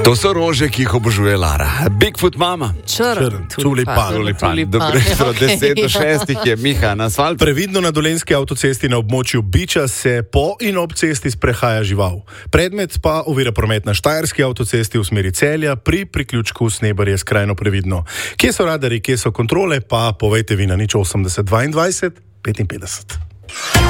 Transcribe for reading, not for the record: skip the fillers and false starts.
To so rože, ki jih obožuje Lara. Bigfoot mama. Črn, tulipan. Dobro jutro, 10:06 je Miha na asfaltu. Previdno na dolenjski avtocesti na območju Biča se po in ob cesti sprehaja žival. Predmet pa ovira promet na štajerski avtocesti v smeri Celja, pri priključku Snebarje skrajno previdno. Kje so radarji, kje so kontrole, pa povejte vi na 080 22 55.